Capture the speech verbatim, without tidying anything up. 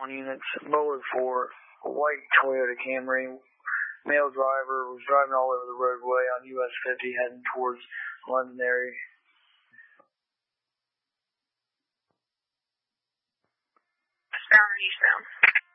units, Bowler four, a white Toyota Camry, male driver, was driving all over the roadway on U S fifty heading towards Londonderry. Westbound or eastbound?